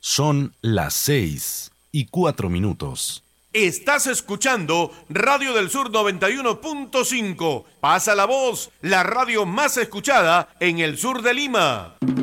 Son las 6:04. Estás escuchando Radio del Sur 91.5. Pasa la voz, la radio más escuchada en el sur de Lima.